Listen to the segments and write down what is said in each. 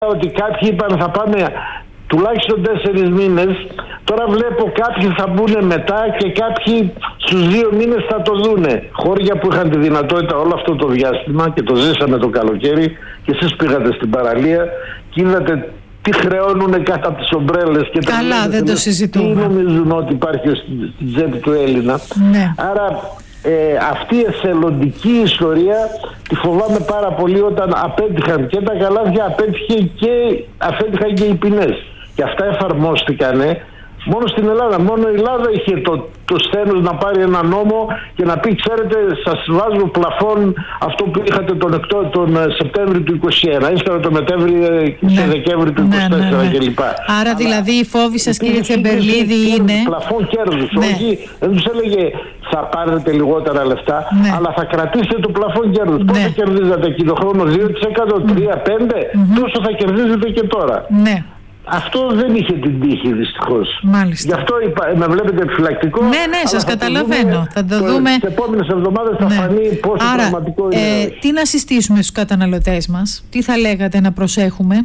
ότι κάποιοι είπαν θα πάμε τουλάχιστον 4 μήνες. Τώρα βλέπω κάποιοι θα μπουν μετά και κάποιοι στους 2 μήνες θα το δούνε. Χώρια που είχαν τη δυνατότητα όλο αυτό το διάστημα και το ζήσαμε το καλοκαίρι και εσείς πήγατε στην παραλία και είδατε τι χρεώνουν κάτω από τις ομπρέλες και καλά, δεν το συζητούμε. Τι νομίζουν ότι υπάρχει στην τσέπη του Έλληνα. Ναι. Άρα αυτή η εθελοντική ιστορία τη φοβάμαι πάρα πολύ όταν απέτυχαν και τα καλάθια, απέτυχαν και οι ποινές. Και αυτά εφαρμόστηκαν μόνο στην Ελλάδα. Μόνο η Ελλάδα είχε το στένος να πάρει ένα νόμο και να πει, ξέρετε, σας βάζω πλαφόν αυτό που είχατε τον Σεπτέμβριο του 2021, ύστερα το Μετέβριο σε Δεκέμβριο του 2024 κλπ. Άρα δηλαδή οι φόβοι σας, κύριε Τσεμπερλίδη, είναι πλαφόν κέρδους. Όχι, δεν τους έλεγε θα πάρετε λιγότερα λεφτά, αλλά θα κρατήσετε το πλαφόν κέρδους. Πόσο κερδίζατε εκείνο χρόνο, 2%, 3-5%, τόσο θα κερδίζετε και τώρα. Ναι. Αυτό δεν είχε την τύχη, δυστυχώς. Μάλιστα. Γι' αυτό με βλέπετε επιφυλακτικό. Ναι, σας καταλαβαίνω. Θα το δούμε. Τις επόμενες εβδομάδες θα φανεί πόσο πραγματικό είναι. Τι να συστήσουμε στους καταναλωτές μας, τι θα λέγατε να προσέχουμε?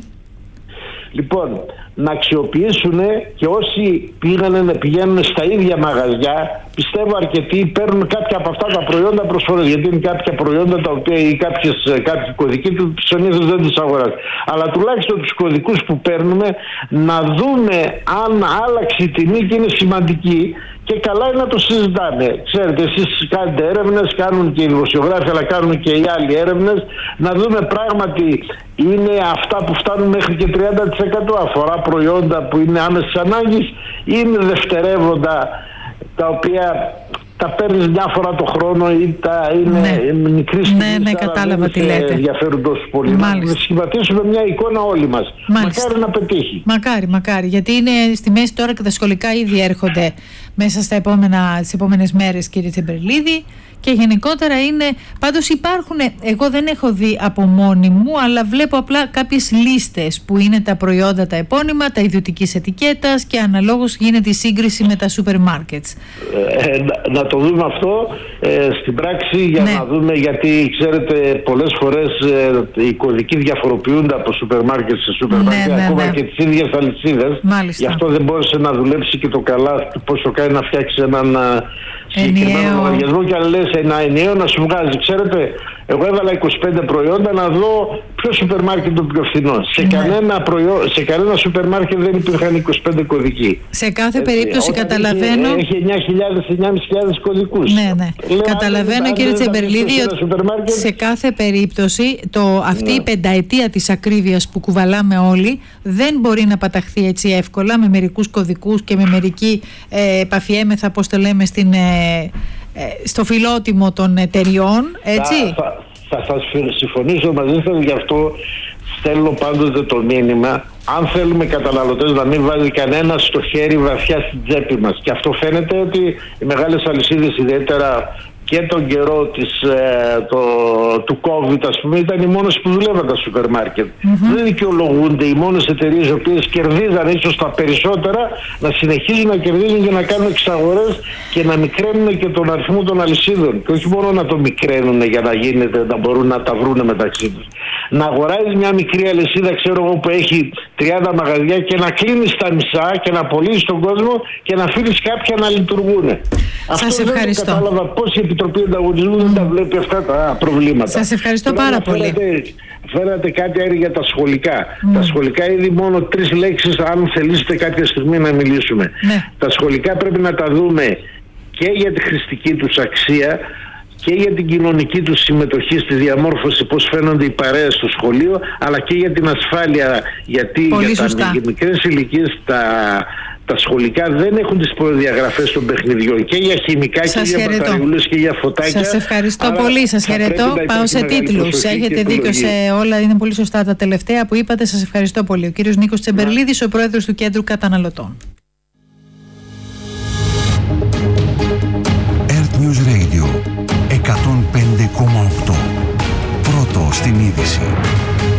Λοιπόν, να αξιοποιήσουν και όσοι πηγαίνουν στα ίδια μαγαζιά, πιστεύω αρκετοί παίρνουν κάποια από αυτά τα προϊόντα προσφορές, γιατί είναι κάποια προϊόντα τα οποία ή κάποιοι κωδικοί του συνήθως δεν τους αγοράζουν. Αλλά τουλάχιστον τους κωδικούς που παίρνουμε να δούμε αν άλλαξε η τιμή και είναι σημαντική. Και καλά είναι να το συζητάμε. Ξέρετε, εσείς κάνετε έρευνες, κάνουν και οι δημοσιογράφοι, αλλά κάνουν και οι άλλοι έρευνες, να δούμε πράγματι είναι αυτά που φτάνουν μέχρι και 30%, αφορά προϊόντα που είναι άμεσης ανάγκης, είναι δευτερεύοντα τα οποία τα παίρνεις μια φορά το χρόνο ή τα είναι μικρή στιγμή. Ναι, κατάλαβα τι λέτε. Ενδιαφέρουν τόσο πολύ. Να σχηματίσουμε μια εικόνα όλοι μας. Μακάρι να πετύχει. Μακάρι. Γιατί είναι στη μέση τώρα και τα σχολικά ήδη έρχονται μέσα στις επόμενες μέρες, κύριε Τσεμπερλίδη. Και γενικότερα είναι, πάντως υπάρχουν, εγώ δεν έχω δει από μόνη μου, αλλά βλέπω απλά κάποιες λίστες που είναι τα προϊόντα τα επώνυμα, τα ιδιωτικής ετικέτας και αναλόγως γίνεται η σύγκριση με τα σούπερ μάρκετς. Να το δούμε αυτό στην πράξη για να δούμε, γιατί ξέρετε πολλές φορές οι κωδικοί διαφοροποιούνται από σούπερ μάρκετ σε σούπερ μάρκετ, ακόμα και τις ίδιες αλυσίδες. Γι' αυτό δεν μπόρεσε να δουλέψει και το καλά πόσο κάνει να φτιάξει έναν συγκεκριμένο λογαριασμό και αν λες ένα ενιαίο να σου βγάζει. Ξέρετε, εγώ έβαλα 25 προϊόντα να δω ποιο σούπερ μάρκετ το πιο φθηνό. Σε κανένα σούπερ μάρκετ δεν υπήρχαν 25 κωδικοί. Σε κάθε περίπτωση καταλαβαίνω. Έχει 9.000-9.500 κωδικούς. Ναι. Καταλαβαίνω, κύριε Τσεμπερλίδη, ότι σε κάθε περίπτωση αυτή η πενταετία της ακρίβειας που κουβαλάμε όλοι δεν μπορεί να παταχθεί έτσι εύκολα με μερικούς κωδικούς και με μερική επαφιέμεθα, πώς το λέμε, στο φιλότιμο των εταιριών, έτσι. Θα συμφωνήσω μαζί σας, γι' αυτό στέλνω πάντοτε το μήνυμα, αν θέλουμε καταναλωτές να μην βάζει κανένα στο χέρι βαθιά στην τσέπη μας. Και αυτό φαίνεται ότι οι μεγάλες αλυσίδες, ιδιαίτερα και τον καιρό του COVID, ας πούμε, ήταν οι μόνες που δουλεύαν τα σούπερ μάρκετ. Δεν δικαιολογούνται οι μόνες εταιρείες οι οποίες κερδίζαν ίσως τα περισσότερα να συνεχίζουν να κερδίζουν και να κάνουν εξαγορές και να μικραίνουν και τον αριθμό των αλυσίδων. Και όχι μόνο να το μικραίνουν για να γίνεται, να μπορούν να τα βρούνε μεταξύ τους. Να αγοράζεις μια μικρή αλυσίδα, ξέρω εγώ, που έχει 30 μαγαζιά και να κλείνεις τα μισά και να πωλήσεις τον κόσμο και να αφήνεις κάποια να λειτουργούν. Σας ευχαριστώ. Δεν κατάλαβα πώς η Επιτροπή Ανταγωνισμού δεν τα βλέπει αυτά τα προβλήματα. Σας ευχαριστώ πάρα πολύ. Φέρατε κάτι αέρι για τα σχολικά. Τα σχολικά ήδη μόνο 3 λέξεις, αν θελήσετε κάποια στιγμή να μιλήσουμε. Τα σχολικά πρέπει να τα δούμε και για τη χρηστική τους αξία και για την κοινωνική τους συμμετοχή στη διαμόρφωση, πώς φαίνονται οι παρέες στο σχολείο, αλλά και για την ασφάλεια, γιατί για τα μικρές ηλικίες τα σχολικά δεν έχουν τις προδιαγραφές των παιχνιδιών και για χημικά και για μπαταριούλες και για φωτάκια. Σας ευχαριστώ πολύ, σας χαιρετώ. Πάω σε τίτλους. Έχετε δίκιο σε όλα, είναι πολύ σωστά τα τελευταία που είπατε. Σας ευχαριστώ πολύ. Ο κύριος Νίκος Τσεμπερλίδης, ο πρόεδρος του Κέντρου Καταναλωτών. Earth News Radio 105,8. Πρώτο στην είδηση.